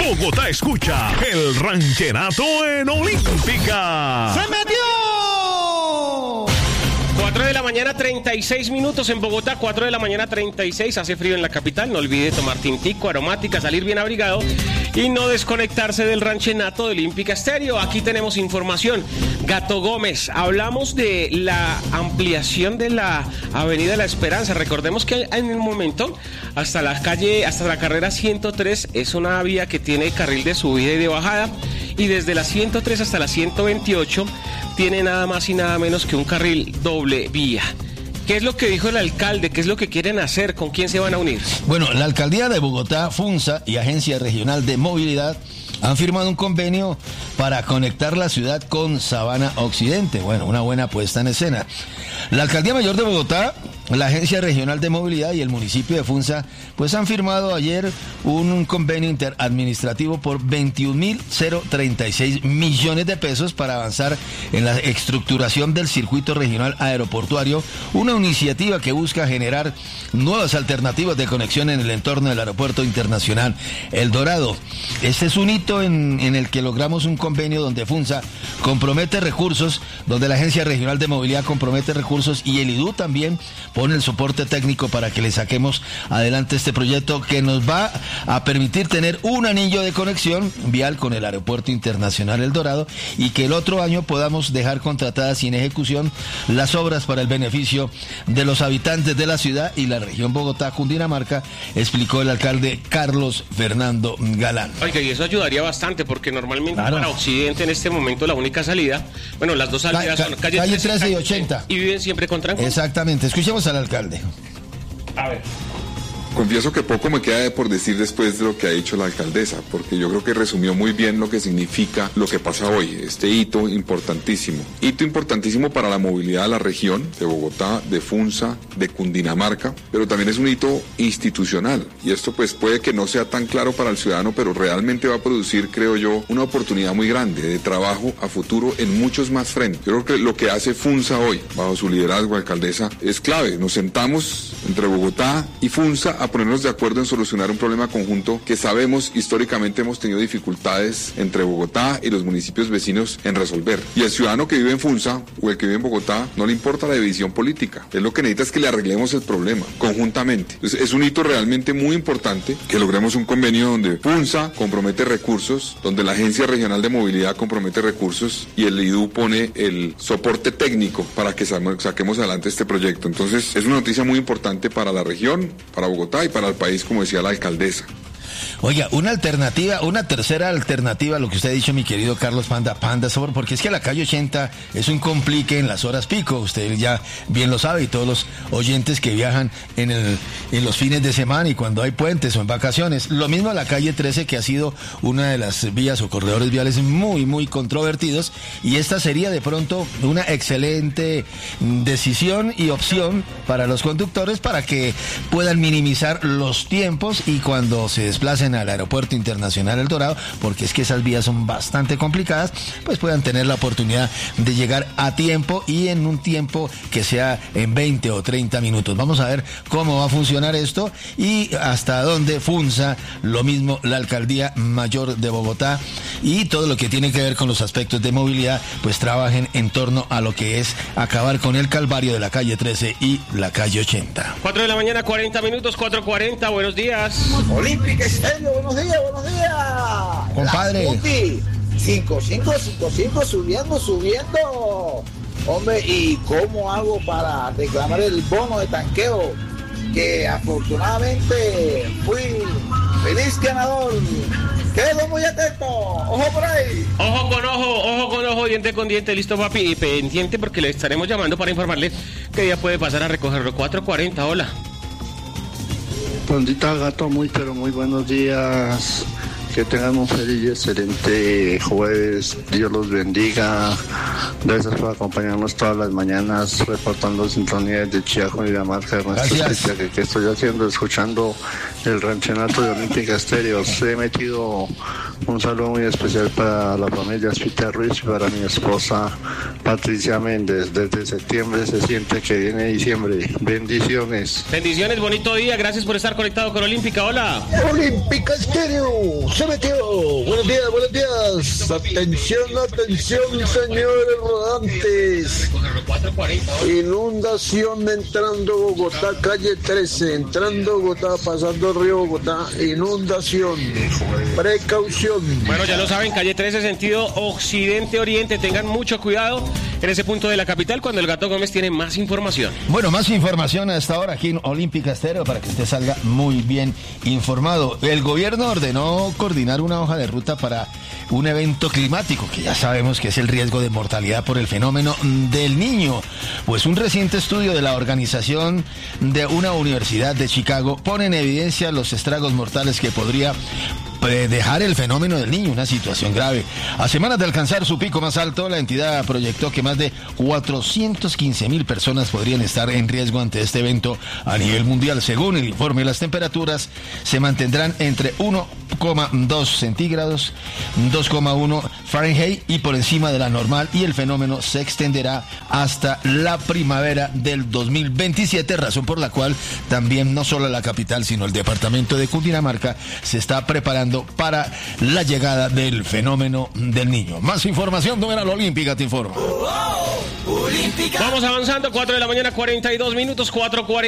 Bogotá escucha el ranchenato en Olímpica. ¡Se metió! 4 de la mañana, 36 minutos en Bogotá, 4 de la mañana, 36, hace frío en la capital, no olvide tomar tintico, aromática, salir bien abrigado y no desconectarse del ranchenato de Olímpica Estéreo. Aquí tenemos información. Gato Gómez, hablamos de la ampliación de la Avenida La Esperanza. Recordemos que en el momento, hasta la carrera 103 es una vía que tiene carril de subida y de bajada, y desde la 103 hasta la 128 tiene nada más y nada menos que un carril doble vía. ¿Qué es lo que dijo el alcalde? ¿Qué es lo que quieren hacer? ¿Con quién se van a unir? Bueno, la alcaldía de Bogotá, FUNSA y Agencia Regional de Movilidad han firmado un convenio para conectar la ciudad con Sabana Occidente. Bueno, una buena puesta en escena. La Alcaldía Mayor de Bogotá, la Agencia Regional de Movilidad y el municipio de Funza, pues han firmado ayer un convenio interadministrativo por 21.036 millones de pesos para avanzar en la estructuración del circuito regional aeroportuario, una iniciativa que busca generar nuevas alternativas de conexión en el entorno del Aeropuerto Internacional El Dorado. Este es un hito en el que logramos un convenio donde Funza compromete recursos, donde la Agencia Regional de Movilidad compromete recursos y el IDU también pone el soporte técnico para que le saquemos adelante este proyecto que nos va a permitir tener un anillo de conexión vial con el Aeropuerto Internacional El Dorado y que el otro año podamos dejar contratadas y en ejecución las obras para el beneficio de los habitantes de la ciudad y la región Bogotá-Cundinamarca, explicó el alcalde Carlos Fernando Galán. Oiga, y eso ayudaría bastante porque normalmente para Occidente en este momento la única salida, bueno, las dos salidas son calle 13 y 80. Y viven siempre con tranco. Exactamente, escuchemos al alcalde. A ver. Confieso que poco me queda por decir después de lo que ha dicho la alcaldesa, porque yo creo que resumió muy bien lo que significa lo que pasa hoy, este hito importantísimo para la movilidad de la región, de Bogotá, de Funza, de Cundinamarca, pero también es un hito institucional, y esto pues puede que no sea tan claro para el ciudadano, pero realmente va a producir, creo yo, una oportunidad muy grande de trabajo a futuro en muchos más frentes. Yo creo que lo que hace Funza hoy, bajo su liderazgo, alcaldesa, es clave. Nos sentamos entre Bogotá y Funza a ponernos de acuerdo en solucionar un problema conjunto que sabemos históricamente hemos tenido dificultades entre Bogotá y los municipios vecinos en resolver. Y el ciudadano que vive en Funza o el que vive en Bogotá no le importa la división política. Es lo que necesita es que le arreglemos el problema conjuntamente. Entonces, es un hito realmente muy importante que logremos un convenio donde Funza compromete recursos, donde la Agencia Regional de Movilidad compromete recursos y el IDU pone el soporte técnico para que saquemos adelante este proyecto. Entonces, es una noticia muy importante para la región, para Bogotá y para el país, como decía la alcaldesa. Oiga, una tercera alternativa a lo que usted ha dicho, mi querido Carlos Panda, porque es que la calle 80 es un complique en las horas pico, usted ya bien lo sabe, y todos los oyentes que viajan en los fines de semana y cuando hay puentes o en vacaciones. Lo mismo la calle 13, que ha sido una de las vías o corredores viales muy, muy controvertidos, y esta sería de pronto una excelente decisión y opción para los conductores para que puedan minimizar los tiempos y cuando se desplacen al Aeropuerto Internacional El Dorado, porque es que esas vías son bastante complicadas, pues puedan tener la oportunidad de llegar a tiempo y en un tiempo que sea en 20 o 30 minutos. Vamos a ver cómo va a funcionar esto y hasta dónde Funza, lo mismo la Alcaldía Mayor de Bogotá y todo lo que tiene que ver con los aspectos de movilidad, pues trabajen en torno a lo que es acabar con el calvario de la calle 13 y la calle 80. 4 de la mañana, 40 minutos, 4:40, buenos días. Olímpica Estéreo, buenos días. Compadre. 55, subiendo. Hombre, ¿y cómo hago para reclamar el bono de tanqueo? Que afortunadamente fui feliz ganador. Quedo muy atento, ojo por ahí. Ojo con ojo, diente con diente, listo papi, y pendiente porque le estaremos llamando para informarle que día puede pasar a recogerlo. 4:40, hola. Pandita Gato, muy buenos días. Que tengan un feliz y excelente jueves. Dios los bendiga. Gracias por acompañarnos todas las mañanas, reportando sintonías de Chía con Dinamarca. Gracias. Que estoy haciendo, escuchando el ranchenato de Olímpica Estéreo. Se he metido un saludo muy especial para la familia Espita Ruiz y para mi esposa Patricia Méndez. Desde septiembre se siente que viene diciembre. Bendiciones. Bendiciones, bonito día. Gracias por estar conectado con Olímpica. Hola. Olímpica Estéreo, se metió. Buenos días, buenos días. Atención, atención, señores rodantes. Inundación entrando Bogotá, calle 13. Entrando Bogotá, pasando Río Bogotá. Inundación. Precaución. Bueno, ya lo saben, calle 13, sentido occidente-oriente. Tengan mucho cuidado en ese punto de la capital cuando el Gato Gómez tiene más información. Bueno, más información a esta hora aquí en Olímpica Estéreo para que usted salga muy bien informado. El gobierno ordenó coordinar una hoja de ruta para un evento climático que ya sabemos que es el riesgo de mortalidad por el fenómeno del Niño. Pues un reciente estudio de la organización de una universidad de Chicago pone en evidencia los estragos mortales que podría dejar el fenómeno del Niño, una situación grave. A semanas de alcanzar su pico más alto, la entidad proyectó que más de 415,000 personas podrían estar en riesgo ante este evento a nivel mundial. Según el informe, las temperaturas se mantendrán entre 1,2 centígrados, 2,1 Fahrenheit y por encima de la normal, y el fenómeno se extenderá hasta la primavera del 2027, razón por la cual también no solo la capital, sino el departamento de Cundinamarca se está preparando para la llegada del fenómeno del Niño. Más información, numeral Olímpica te informa. Vamos avanzando, 4 de la mañana, 42 minutos, 4:40.